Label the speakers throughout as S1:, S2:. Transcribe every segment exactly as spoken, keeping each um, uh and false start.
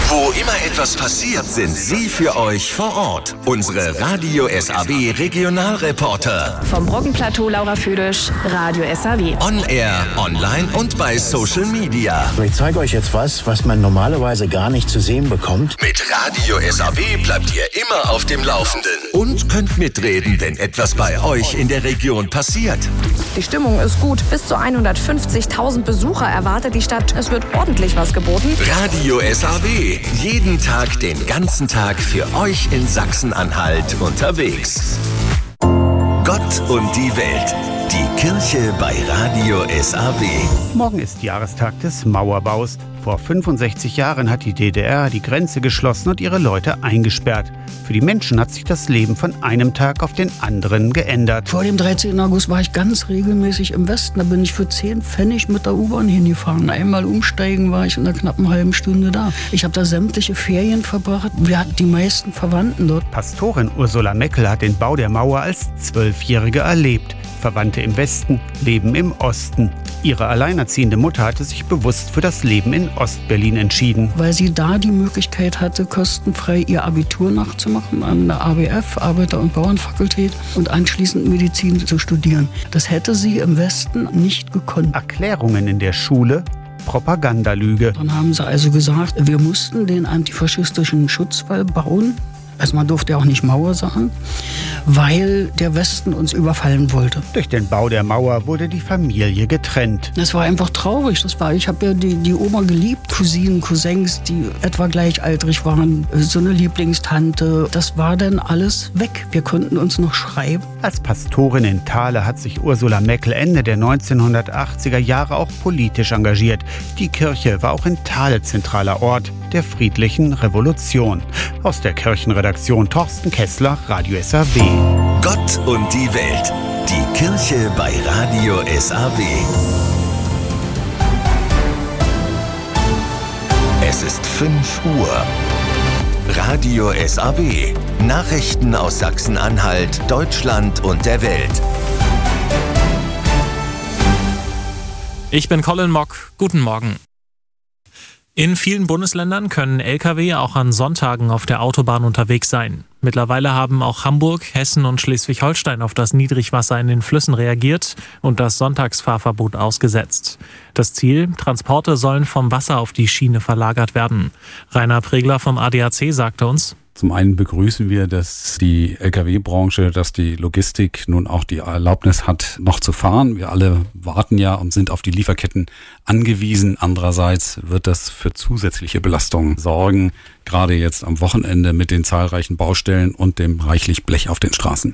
S1: Wo immer etwas passiert, sind sie für euch vor Ort. Unsere Radio S A W Regionalreporter.
S2: Vom Brockenplateau Laura Füdisch, Radio S A W.
S1: On Air, online und bei Social Media.
S3: Ich zeige euch jetzt was, was man normalerweise gar nicht zu sehen bekommt.
S1: Mit Radio S A W bleibt ihr immer auf dem Laufenden. Und könnt mitreden, wenn etwas bei euch in der Region passiert.
S2: Die Stimmung ist gut. Bis zu hundertfünfzigtausend Besucher erwartet die Stadt. Es wird ordentlich was geboten.
S1: Radio S A W. Jeden Tag, den ganzen Tag für euch in Sachsen-Anhalt unterwegs. Gott und die Welt. Die Kirche bei Radio S A W.
S4: Morgen ist Jahrestag des Mauerbaus. Vor fünfundsechzig Jahren hat die D D R die Grenze geschlossen und ihre Leute eingesperrt. Für die Menschen hat sich das Leben von einem Tag auf den anderen geändert.
S5: Vor dem dreizehnten August war ich ganz regelmäßig im Westen. Da bin ich für zehn Pfennig mit der U-Bahn hingefahren. Einmal umsteigen war ich in einer knappen halben Stunde da. Ich habe da sämtliche Ferien verbracht. Wir hatten die meisten Verwandten dort.
S4: Pastorin Ursula Meckel hat den Bau der Mauer als Zwölfjährige erlebt. Verwandte im Westen leben im Osten. Ihre alleinerziehende Mutter hatte sich bewusst für das Leben in Ostberlin entschieden.
S5: Weil sie da die Möglichkeit hatte, kostenfrei ihr Abitur nachzumachen an der A B F, Arbeiter- und Bauernfakultät, und anschließend Medizin zu studieren. Das hätte sie im Westen nicht gekonnt.
S4: Erklärungen in der Schule, Propagandalüge.
S5: Dann haben sie also gesagt, wir mussten den antifaschistischen Schutzwall bauen. Also man durfte ja auch nicht Mauer sagen, weil der Westen uns überfallen wollte.
S4: Durch den Bau der Mauer wurde die Familie getrennt.
S5: Das war einfach traurig. Das war, ich habe ja die, die Oma geliebt, Cousinen, Cousins, die etwa gleichaltrig waren, so eine Lieblingstante. Das war dann alles weg. Wir konnten uns noch schreiben.
S4: Als Pastorin in Thale hat sich Ursula Meckel Ende der neunzehnhundertachtziger Jahre auch politisch engagiert. Die Kirche war auch in Thale zentraler Ort der friedlichen Revolution. Aus der Kirchenredaktion Thorsten Kessler, Radio S A W.
S1: Gott und die Welt. Die Kirche bei Radio S A W. Es ist fünf Uhr. Radio S A W. Nachrichten aus Sachsen-Anhalt, Deutschland und der Welt.
S6: Ich bin Colin Mock. Guten Morgen. In vielen Bundesländern können L K W auch an Sonntagen auf der Autobahn unterwegs sein. Mittlerweile haben auch Hamburg, Hessen und Schleswig-Holstein auf das Niedrigwasser in den Flüssen reagiert und das Sonntagsfahrverbot ausgesetzt. Das Ziel: Transporte sollen vom Wasser auf die Schiene verlagert werden. Rainer Pregler vom A D A C sagte uns:
S7: Zum einen begrüßen wir, dass die L K W-Branche, dass die Logistik nun auch die Erlaubnis hat, noch zu fahren. Wir alle warten ja und sind auf die Lieferketten angewiesen. Andererseits wird das für zusätzliche Belastungen sorgen, gerade jetzt am Wochenende mit den zahlreichen Baustellen und dem reichlich Blech auf den Straßen.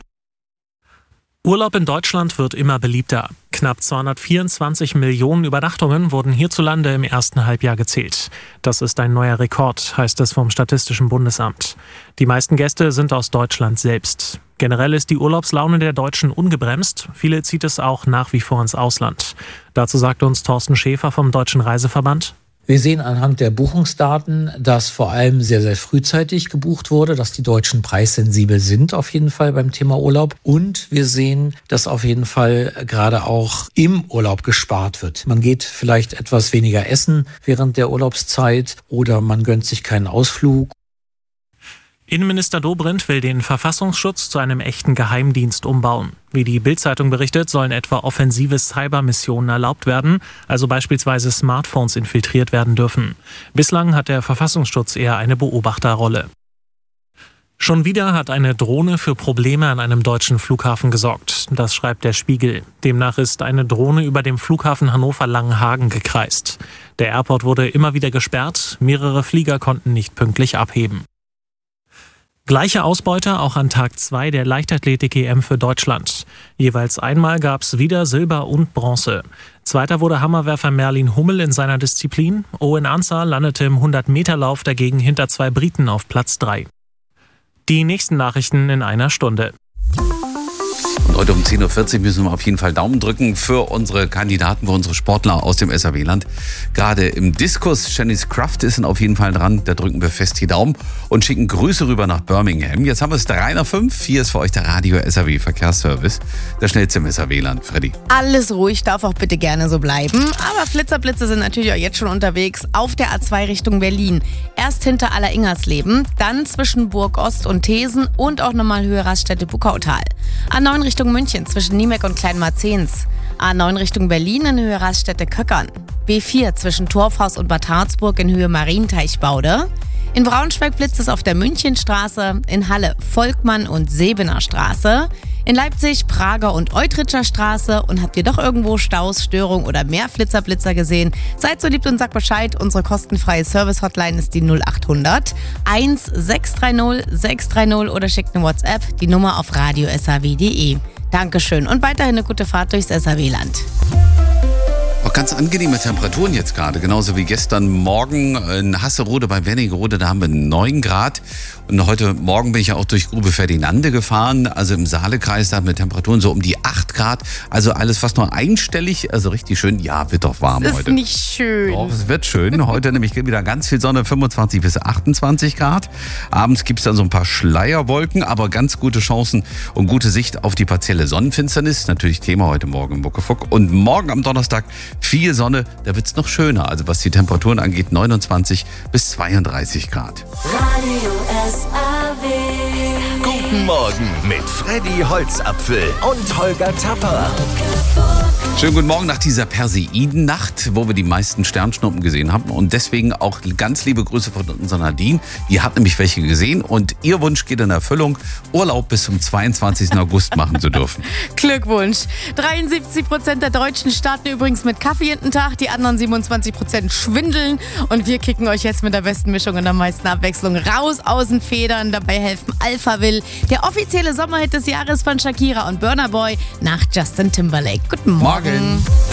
S6: Urlaub in Deutschland wird immer beliebter. Knapp zweihundertvierundzwanzig Millionen Übernachtungen wurden hierzulande im ersten Halbjahr gezählt. Das ist ein neuer Rekord, heißt es vom Statistischen Bundesamt. Die meisten Gäste sind aus Deutschland selbst. Generell ist die Urlaubslaune der Deutschen ungebremst. Viele zieht es auch nach wie vor ins Ausland. Dazu sagt uns Thorsten Schäfer vom Deutschen Reiseverband:
S8: Wir sehen anhand der Buchungsdaten, dass vor allem sehr, sehr frühzeitig gebucht wurde, dass die Deutschen preissensibel sind auf jeden Fall beim Thema Urlaub. Und wir sehen, dass auf jeden Fall gerade auch im Urlaub gespart wird. Man geht vielleicht etwas weniger essen während der Urlaubszeit oder man gönnt sich keinen Ausflug.
S6: Innenminister Dobrindt will den Verfassungsschutz zu einem echten Geheimdienst umbauen. Wie die Bild-Zeitung berichtet, sollen etwa offensive Cybermissionen erlaubt werden, also beispielsweise Smartphones infiltriert werden dürfen. Bislang hat der Verfassungsschutz eher eine Beobachterrolle. Schon wieder hat eine Drohne für Probleme an einem deutschen Flughafen gesorgt. Das schreibt der Spiegel. Demnach ist eine Drohne über dem Flughafen Hannover-Langenhagen gekreist. Der Airport wurde immer wieder gesperrt, mehrere Flieger konnten nicht pünktlich abheben. Gleiche Ausbeute auch an Tag zwei der Leichtathletik-E M für Deutschland. Jeweils einmal gab es wieder Silber und Bronze. Zweiter wurde Hammerwerfer Merlin Hummel in seiner Disziplin. Owen Ansah landete im hundert-Meter-Lauf dagegen hinter zwei Briten auf Platz drei. Die nächsten Nachrichten in einer Stunde.
S9: Heute um zehn Uhr vierzig müssen wir auf jeden Fall Daumen drücken für unsere Kandidaten, für unsere Sportler aus dem S R W-Land. Gerade im Diskus, Janice Kraft ist auf jeden Fall dran. Da drücken wir fest die Daumen und schicken Grüße rüber nach Birmingham. Jetzt haben wir es drei nach fünf. Hier ist für euch der Radio S R W Verkehrsservice. Der schnellste im S R W-Land. Freddy.
S10: Alles ruhig, darf auch bitte gerne so bleiben. Aber Flitzerblitze sind natürlich auch jetzt schon unterwegs auf der A zwei Richtung Berlin. Erst hinter Alleringersleben, dann zwischen Burg Ost und Thesen und auch nochmal Höhe Raststätte Buckautal. A neun Richtung München zwischen Niemek und Kleinmarzens. A neun Richtung Berlin in Höhe Raststätte Köckern. B vier zwischen Torfhaus und Bad Harzburg in Höhe Marienteichbaude. In Braunschweig blitzt es auf der Münchenstraße, in Halle Volkmann und Sebener Straße. In Leipzig Prager und Eutritscher Straße. Und habt ihr doch irgendwo Staus, Störung oder mehr Flitzerblitzer gesehen? Seid so lieb und sagt Bescheid. Unsere kostenfreie Service-Hotline ist die null acht hundert eins sechs drei null sechs drei null oder schickt eine WhatsApp, die Nummer auf radio s r w punkt d e. Dankeschön und weiterhin eine gute Fahrt durchs S R W-Land.
S9: Auch ganz angenehme Temperaturen jetzt gerade, genauso wie gestern Morgen in Hasserode bei Wernigerode, da haben wir neun Grad. Und heute Morgen bin ich ja auch durch Grube Ferdinande gefahren, also im Saalekreis, da haben wir Temperaturen so um die acht Grad. Also alles fast nur einstellig, also richtig schön. Ja, wird doch warm
S10: das
S9: heute.
S10: Ist nicht schön.
S9: Doch, es wird schön. Heute nämlich wieder ganz viel Sonne, fünfundzwanzig bis achtundzwanzig Grad. Abends gibt es dann so ein paar Schleierwolken, aber ganz gute Chancen und gute Sicht auf die partielle Sonnenfinsternis. Natürlich Thema heute Morgen im Muckefuck. Und morgen am Donnerstag viel Sonne, da wird es noch schöner. Also was die Temperaturen angeht, neunundzwanzig bis zweiunddreißig Grad.
S1: Radio S R W. Guten Morgen mit Freddy Holzapfel und Holger Tapper.
S9: Schönen guten Morgen nach dieser Perseidennacht, wo wir die meisten Sternschnuppen gesehen haben. Und deswegen auch ganz liebe Grüße von unserer Nadine. Die hat nämlich welche gesehen und ihr Wunsch geht in Erfüllung, Urlaub bis zum zweiundzwanzigsten August machen zu dürfen.
S10: Glückwunsch. dreiundsiebzig Prozent der Deutschen starten übrigens mit Kaffee jeden Tag, die anderen siebenundzwanzig Prozent schwindeln. Und wir kicken euch jetzt mit der besten Mischung und der meisten Abwechslung raus aus den Federn. Dabei helfen Alphaville, der offizielle Sommerhit des Jahres von Shakira und Burna Boy nach Justin Timberlake. Guten Morgen.
S9: Morgen.